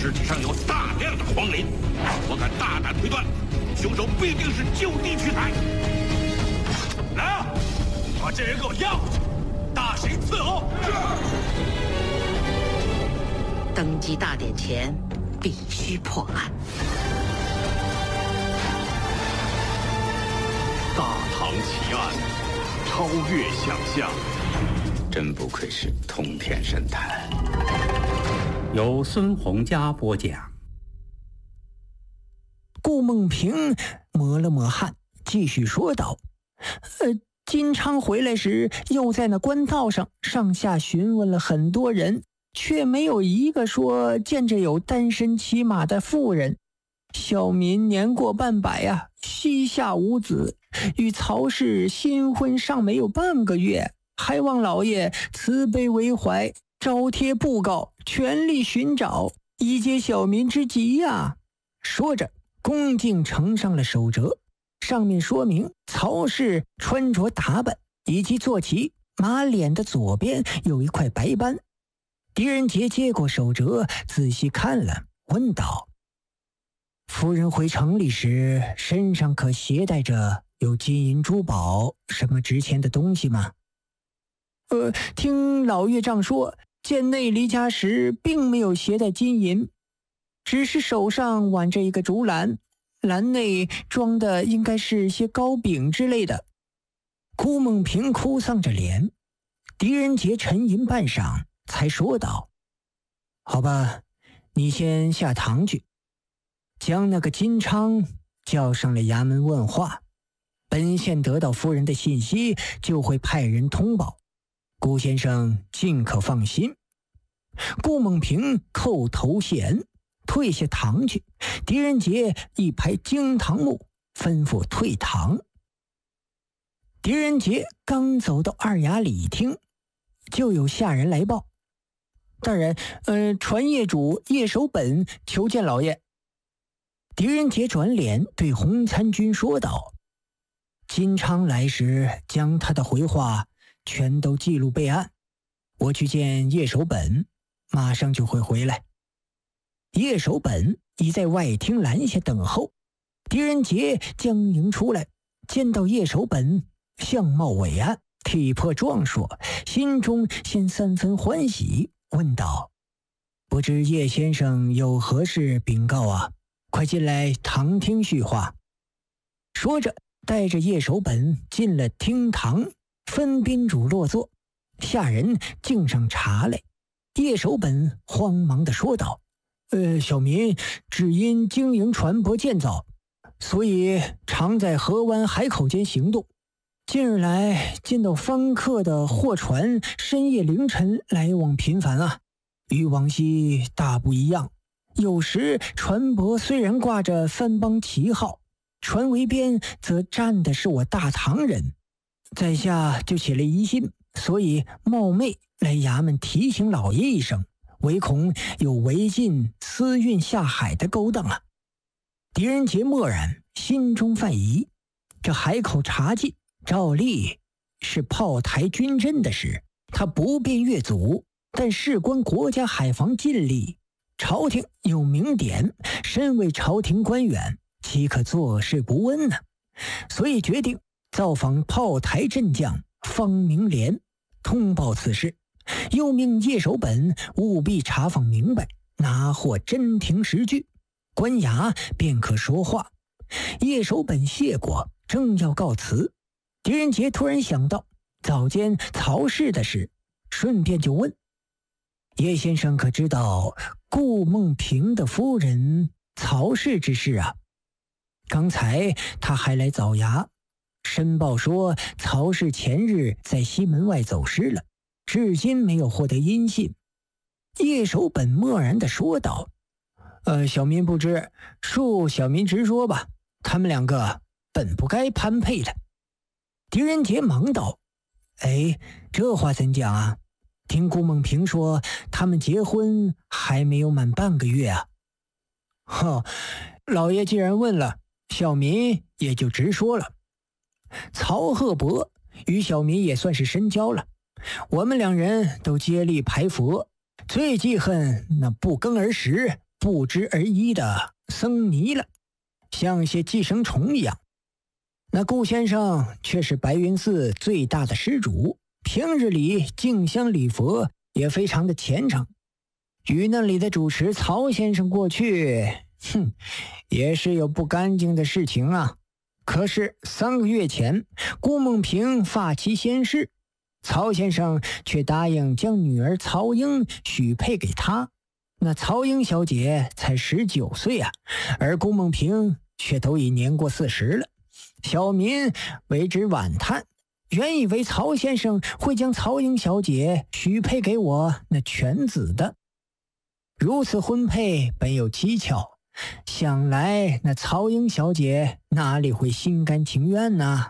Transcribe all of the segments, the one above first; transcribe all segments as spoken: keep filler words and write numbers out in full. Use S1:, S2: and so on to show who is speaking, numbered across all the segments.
S1: 尸体上有大量的黄磷，我敢大胆推断，凶手必定是就地取材。来，把这人给我押回去，大刑伺候。
S2: 登基大典前，必须破案。
S3: 大唐奇案，超越想象。
S4: 真不愧是通天神探。
S5: 由孙洪佳播讲。
S6: 顾梦平抹了抹汗，继续说道：呃，金昌回来时，又在那官道上上下询问了很多人，却没有一个说见着有单身骑马的妇人。小民年过半百啊，膝下无子，与曹氏新婚尚没有半个月，还望老爷慈悲为怀，招贴布告，全力寻找，以解小民之急呀、啊。说着恭敬呈上了手折，上面说明曹氏穿着打扮以及坐骑，马脸的左边有一块白斑。狄仁杰接过手折，仔细看了，问道：夫人回城里时，身上可携带着有金银珠宝什么值钱的东西吗？呃，听老岳丈说，见内离家时并没有携带金银，只是手上挽着一个竹篮，篮内装的应该是些糕饼之类的。顾梦平哭丧着脸，狄仁杰沉吟半晌，才说道：好吧，你先下堂去，将那个金昌叫上了衙门问话，本县得到夫人的信息，就会派人通报，顾先生尽可放心。顾梦平叩头谢恩，退下堂去。狄仁杰一拍惊堂木，吩咐退堂。狄仁杰刚走到二衙里厅，就有下人来报：大人，呃，传业主叶守本求见老爷。狄仁杰转脸对洪参军说道：金昌来时，将他的回话全都记录备案，我去见叶守本，马上就会回来。叶守本已在外厅拦下等候。狄仁杰将迎出来，见到叶守本相貌伟岸，体魄壮硕，心中先三分欢喜，问道：不知叶先生有何事禀告啊？快进来堂听叙话。说着带着叶守本进了厅堂，分宾主落座，下人敬上茶来。叶守本慌忙地说道：呃，小民只因经营船舶建造，所以常在河湾海口间行动。近日来见到方客的货船深夜凌晨来往频繁啊，与往昔大不一样。有时船舶虽然挂着番邦旗号，船桅边则站的是我大唐人，在下就起了疑心，所以冒昧来衙门提醒老爷一声，唯恐有违禁私运下海的勾当啊。狄仁杰默然，心中犯疑，这海口查禁照例是炮台军阵的事，他不便越阻，但事关国家海防禁令，朝廷有明典，身为朝廷官员，岂可坐视不问呢？所以决定造访炮台阵将方明廉，通报此事，又命叶守本务必查访明白，拿获真凭实据，官衙便可说话。叶守本谢过，正要告辞，狄仁杰突然想到早间曹氏的事，顺便就问：叶先生可知道顾梦平的夫人曹氏之事啊？刚才他还来早衙申报说，曹氏前日在西门外走失了，至今没有获得音信。叶守本默然地说道：呃，小民不知，恕小民直说吧，他们两个本不该攀配的。狄仁杰忙道：哎，这话怎讲啊？听顾梦平说，他们结婚还没有满半个月啊。呵，老爷既然问了，小民也就直说了。曹鹤伯与小民也算是深交了，我们两人都接力排佛，最记恨那不耕而食、 不知而已的僧尼了，像些寄生虫一样。那顾先生却是白云寺最大的施主，平日里敬香礼佛也非常的虔诚。与那里的主持曹先生过去，哼，也是有不干净的事情啊。可是三个月前，顾梦萍发起仙事，曹先生却答应将女儿曹英许配给他。那曹英小姐才十九岁啊，而顾梦萍却都已年过四十了。小民为之惋叹，原以为曹先生会将曹英小姐许配给我那犬子的。如此婚配本有蹊跷，想来那曹英小姐哪里会心甘情愿呢？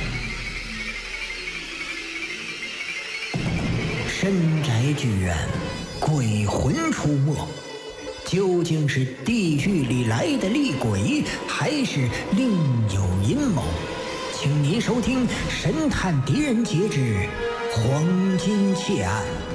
S6: 深宅剧院，鬼魂出没，究竟是地狱里来的厉鬼，还是另有阴谋？请您收听《神探狄仁杰之黄金窃案》。